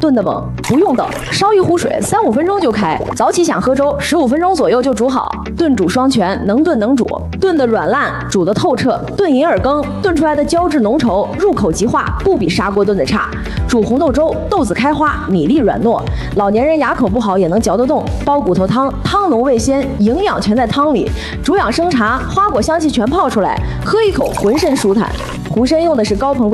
炖得猛，不用等，烧一壶水3-5分钟就开。早起想喝粥，15分钟左右就煮好。炖煮双全，能炖能煮，炖得软烂，煮得透彻。炖银耳羹炖出来的胶质浓稠，入口即化，不比砂锅炖的差。煮红豆粥，豆子开花，米粒软糯，老年人牙口不好也能嚼得动。煲骨头汤，汤浓味鲜，营养全在汤里。煮养生茶，花果香气全泡出来，喝一口浑身舒坦。壶参用的是高朋贵